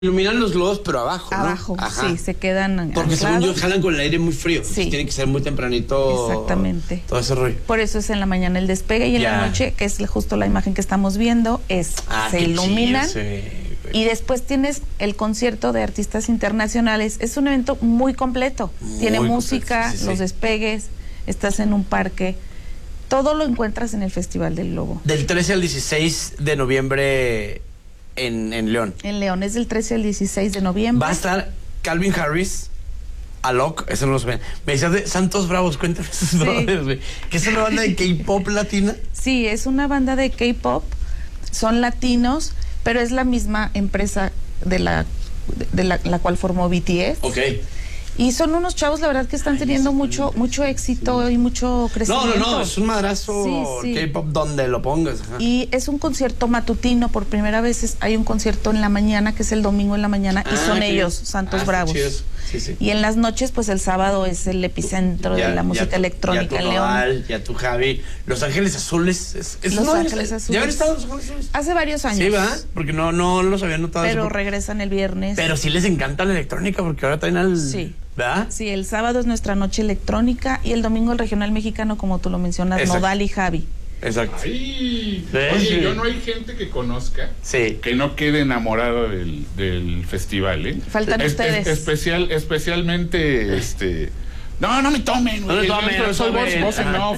Iluminan los globos, pero abajo, ¿no? Abajo, Ajá. sí, se quedan Porque según yo, jalan con el aire muy frío. Sí. Tiene que ser muy tempranito. Exactamente. Todo ese rollo. Por eso es en la mañana el despegue y en la noche, que es justo la imagen que estamos viendo, se iluminan. Y después tienes el concierto de artistas internacionales. Es un evento muy completo. Tiene música, los despegues, estás en un parque. Todo lo encuentras en el Festival del Globo. Del 13 al 16 de noviembre en León. En León, es del 13 al 16 de noviembre. Va a estar Calvin Harris, Alok, eso no lo saben. Me decías de Santos Bravos, cuéntame esos brothers, güey. ¿Qué es una banda de K-pop latina? Sí, es una banda de K-pop. Son latinos, pero es la misma empresa de la cual formó BTS. Ok. Y son unos chavos, la verdad, que están teniendo mucho éxito y mucho crecimiento. No, es un madrazo K-pop donde lo pongas. Ajá. Y es un concierto matutino, por primera vez hay un concierto en la mañana, que es el domingo en la mañana, y son ellos, Santos Bravos. Sí. Y en las noches, pues el sábado es el epicentro de la música electrónica en León. Ya tú, Javi. Los Ángeles Azules. Los Ángeles Azules. ¿Ya habían estado Los Ángeles Azules? Hace varios años. Sí, ¿verdad? Porque no los había notado. Pero regresan el viernes. Pero sí les encanta la electrónica, porque ahora traen al... Sí. ¿Verdad? Sí, el sábado es nuestra noche electrónica y el domingo el regional mexicano, como tú lo mencionas, Nodal y Javi. Exacto. Ay, oye, yo no hay gente que conozca que no quede enamorado del festival, ¿eh? Faltan ustedes. Especialmente, no me tomen, no me tomen, soy voz en off.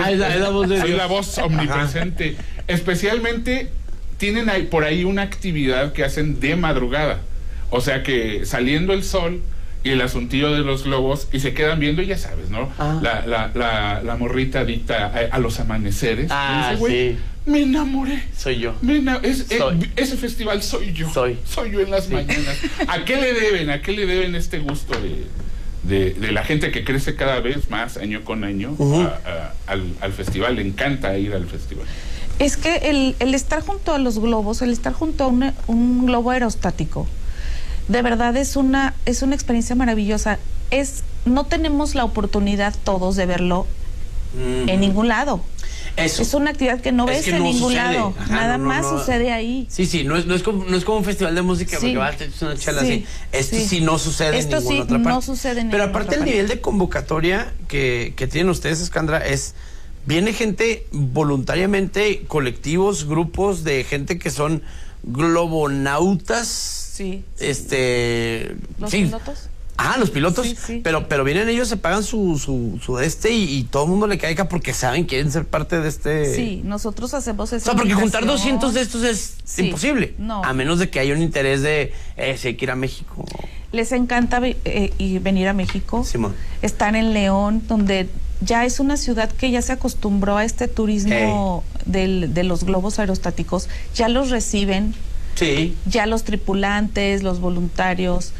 Soy la voz omnipresente. Especialmente tienen por ahí una actividad que hacen de madrugada. O sea que saliendo el sol y el asuntillo de los globos, y se quedan viendo, y ya sabes, ¿no? La morrita adicta a los amaneceres. Y dice, güey, me enamoré. Soy yo. Ese festival soy yo. Soy yo en las mañanas. ¿A qué le deben este gusto de la gente que crece cada vez más, año con año, al festival? Le encanta ir al festival. Es que el estar junto a los globos, el estar junto a un globo aerostático, de verdad es una experiencia maravillosa. No tenemos la oportunidad todos de verlo en ningún lado. Eso. Es una actividad que no ves en ningún lado. Ajá, nada más sucede ahí. Sí, no es como un festival de música, porque vas a tener una charla así. Esto sí no sucede en ninguna otra parte. No sucede en Pero ninguna aparte otra el nivel de convocatoria que tienen ustedes, Escandra, viene gente voluntariamente, colectivos, grupos de gente que son globonautas. Sí. ¿Los pilotos? Los pilotos. Sí. Pero vienen ellos, se pagan su y todo el mundo le caiga porque quieren ser parte de este. Sí, nosotros hacemos eso. O sea, porque juntar 200 de estos es imposible. No. A menos de que haya un interés de si hay que ir a México. Les encanta venir a México. Simón. Estar en León, donde ya es una ciudad que ya se acostumbró a este turismo de los globos aerostáticos. Ya los reciben. Sí. Ya los tripulantes, los voluntarios,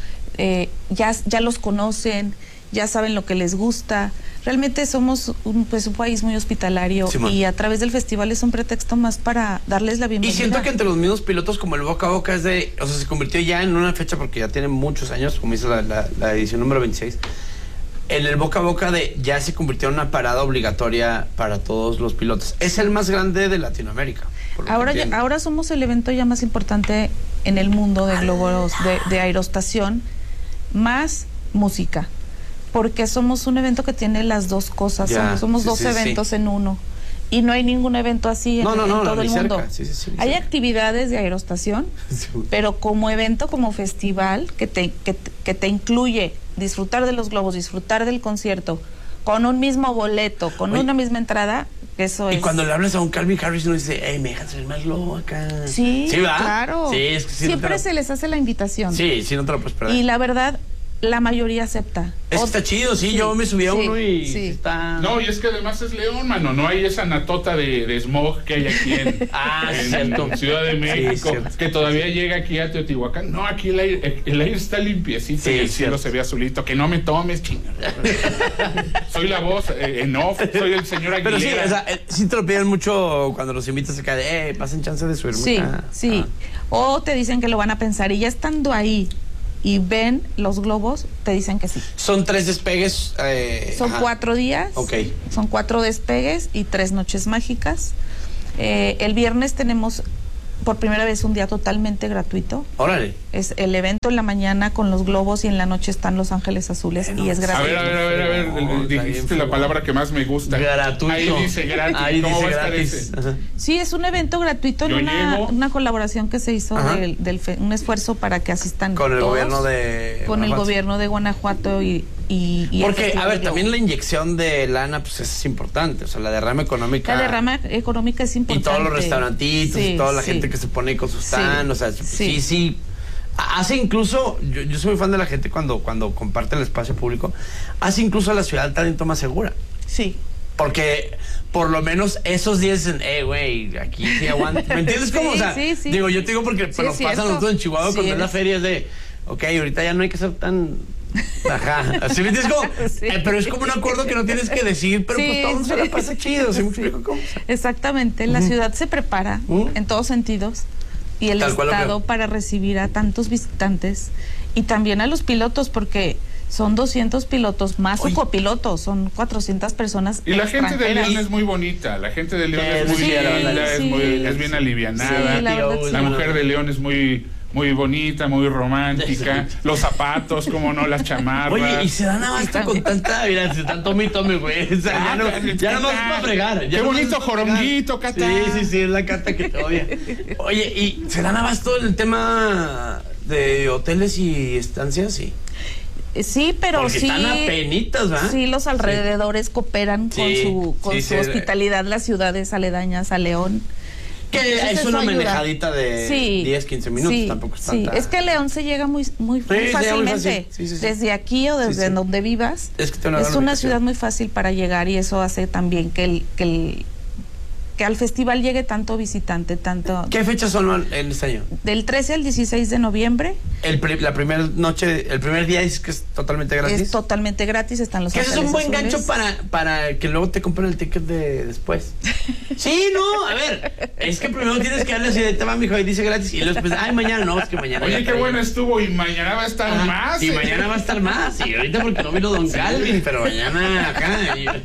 ya los conocen, ya saben lo que les gusta. Realmente somos un país muy hospitalario, y a través del festival es un pretexto más para darles la bienvenida. Y siento que entre los mismos pilotos, como el boca a boca se convirtió ya en una fecha, porque ya tiene muchos años, como hizo la edición número 26. En el boca a boca ya se convirtió en una parada obligatoria para todos los pilotos. Es el más grande de Latinoamérica. Ahora somos el evento ya más importante en el mundo de globos de aerostación, más música, porque somos un evento que tiene las dos cosas. Somos dos eventos en uno, y no hay ningún evento así en todo el mundo. Hay actividades de aerostación, pero como evento, como festival, que te incluye disfrutar de los globos, disfrutar del concierto, con un mismo boleto, con una misma entrada. Eso y es. Cuando le hablas a un Calvin Harris, uno dice, me dejan ser más globo acá. Sí, ¿va? Claro. Sí, siempre se les hace la invitación. Sí, no te lo puedes perder. Y la verdad, la mayoría acepta. Está chido, yo me subí a uno y está... No, y es que además es León, mano, no hay esa natota de smog que hay aquí en Ciudad de México, que todavía llega aquí a Teotihuacán. No, aquí el aire está limpiecito, y el cielo se ve azulito. Que no me tomes, chingada. Soy la voz en off, soy el señor Aguilera. Pero sí te lo piden mucho cuando los invitas acá de, pasen chance de subirme. Sí. O te dicen que lo van a pensar, y ya estando ahí y ven los globos, te dicen que sí. Son 3 despegues. Son 4 días. Okay. Son 4 despegues y 3 noches mágicas. El viernes tenemos por primera vez un día totalmente gratuito. Órale. Es el evento en la mañana con los globos y en la noche están Los Ángeles Azules y es gratuito. A ver, dijiste la palabra que más me gusta. Gratuito. Ahí dice gratis. Ahí ¿Cómo dice va a estar gratis. ese? Sí, es un evento gratuito en una colaboración que se hizo un esfuerzo para que asistan con el todos, gobierno de con el Guanajuato. gobierno de Guanajuato y porque, a ver, también la inyección de lana pues es importante, o sea, la derrama económica. La derrama económica es importante. Y todos los restaurantitos y toda la gente que se pone con sus stands, o sea, sí. Hace incluso, yo soy muy fan de la gente cuando comparte el espacio público, hace incluso a la ciudad talento más segura. Sí. Porque por lo menos esos días dicen, güey, aquí sí aguanta. ¿Me entiendes cómo? O sea, digo, yo te digo porque nos pasa a nosotros en Chihuahua cuando es la feria es de, ok, ahorita ya no hay que ser tan... Ajá, así me entiendes como, pero es como un acuerdo que no tienes que decir, pero pues todo se la pasa chido, ¿sí me explico cómo? Exactamente, la ciudad se prepara en todos sentidos y el estado para recibir a tantos visitantes y también a los pilotos porque son 200 pilotos más su copilotos, son 400 personas. Y la gente de León es muy bonita, la gente de León es muy linda, es bien alivianada, la mujer de León es muy bonita, muy romántica, los zapatos, como no, las chamarras. Oye, y se dan abasto con tanta, mira, se dan tome, güey. O sea, ya no más para fregar. Qué bonito joronguito, Cata. Sí, es la Cata que te odia. Oye, y se dan abasto en el tema de hoteles y estancias, sí. Sí, pero porque están apenitas, ¿verdad? Sí, los alrededores cooperan con su hospitalidad, las ciudades aledañas a León. Que es una manejadita de 10, 15 minutos, tampoco es tanta. Es que León se llega muy fácilmente. Desde aquí o desde donde vivas. Es una ciudad muy fácil para llegar y eso hace también que al festival llegue tanto visitante, tanto... ¿Qué fechas son en este año? Del 13 al 16 de noviembre. La primera noche, el primer día es que es totalmente gratis. Es totalmente gratis, están Los Ángeles Azules. Que es un buen gancho para que luego te compren el ticket de después. Sí, no, a ver, es que primero tienes que darle así de tema, mijo, y dice gratis, y luego después, mañana no, es que mañana... Oye, qué bueno estuvo, y mañana va a estar más. Y mañana va a estar más, y ahorita porque no vino Don Calvin, pero mañana acá,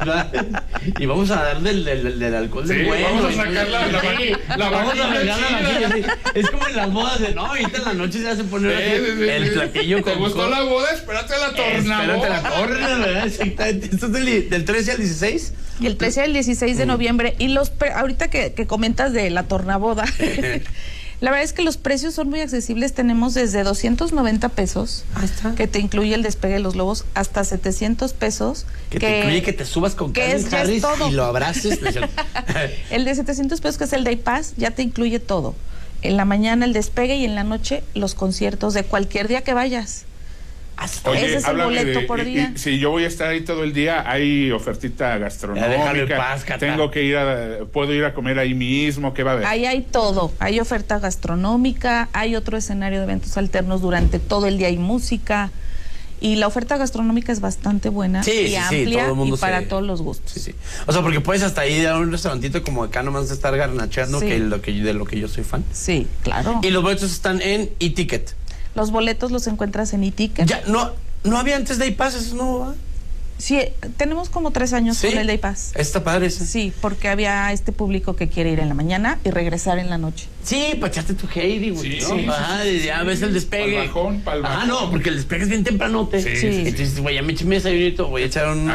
y vamos a dar del alcohol del bueno. Vamos a sacar la vaquilla. Es como en las bodas de, no, ahorita en la noche se hace poner el platillo con... ¿Te gustó la boda? Espérate la torna. Espérate la torna, ¿verdad? Exactamente. Esto es del 13 al 16. El 13 al 16 de noviembre. Y ahorita que comentas de la tornaboda, la verdad es que los precios son muy accesibles. Tenemos desde 290 pesos, que te incluye el despegue de los globos, hasta 700 pesos. Que te incluye que te subas con Calvin Harris y lo abraces. El de 700 pesos, que es el Day Pass, ya te incluye todo. En la mañana el despegue y en la noche los conciertos de cualquier día que vayas. Oye, ese es el boleto por día. Si yo voy a estar ahí todo el día, hay ofertita gastronómica. Tengo que puedo ir a comer ahí mismo. ¿Qué va a haber? Ahí hay todo. Hay oferta gastronómica, hay otro escenario de eventos alternos durante todo el día, hay música. Y la oferta gastronómica es bastante buena y amplia y para todos los gustos. Sí. O sea, porque puedes hasta ir a un restaurantito como acá nomás estar garnacheando, de lo que yo soy fan. Sí, claro. Y los boletos están en eTicket. Los boletos los encuentras en eTicket. Ya, no había antes Day Pass, eso no va. Sí, tenemos como 3 años con el Day Pass. Está padre eso. Sí, porque había este público que quiere ir en la mañana y regresar en la noche. Sí, para echarte tu Heidi, güey. Ya ves el despegue. Pa'l bajón. No, porque el despegue es bien tempranote. Sí. Entonces, güey, ya me eché mi desayunito, voy a echar un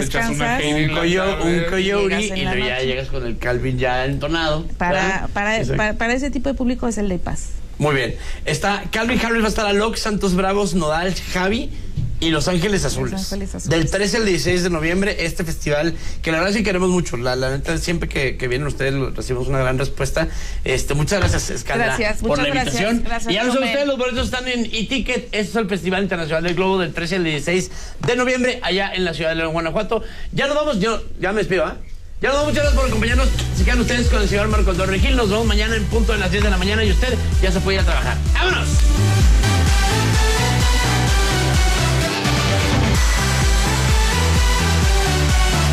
coyote y luego ya llegas con el Calvin ya entonado. Para ese tipo de público es el Day Pass. Muy bien. Está Calvin Harris, va a estar Alok, Santos Bravos, Nodal, Javi y Los Ángeles Azules. Del 13 al 16 de noviembre, este festival, que la verdad sí queremos mucho. La neta, siempre que vienen ustedes recibimos una gran respuesta. Muchas gracias, Escalera, por la invitación. Gracias, y ya lo saben ustedes, los boletos están en eTicket. Este es el Festival Internacional del Globo del 13 al 16 de noviembre, allá en la ciudad de León, Guanajuato. Ya nos vamos, yo ya me despido, Ya nos vamos, muchas gracias por acompañarnos. Se quedan ustedes con el señor Marco Antonio Regil. Nos vemos mañana en punto de las 10 de la mañana y usted ya se puede ir a trabajar. ¡Vámonos!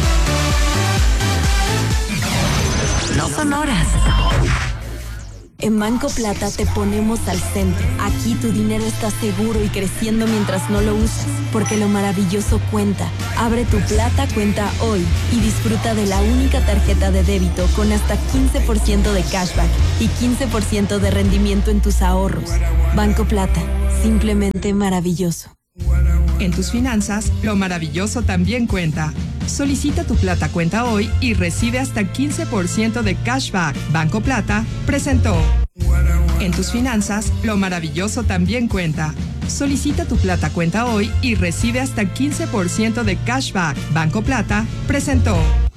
No son horas. En Banco Plata te ponemos al centro. Aquí tu dinero está seguro y creciendo mientras no lo usas, porque lo maravilloso cuenta. Abre tu Plata cuenta hoy y disfruta de la única tarjeta de débito con hasta 15% de cashback y 15% de rendimiento en tus ahorros. Banco Plata, simplemente maravilloso. En tus finanzas, lo maravilloso también cuenta. Solicita tu Plata cuenta hoy y recibe hasta 15% de cashback. Banco Plata presentó. En tus finanzas, lo maravilloso también cuenta. Solicita tu Plata cuenta hoy y recibe hasta 15% de cashback. Banco Plata presentó.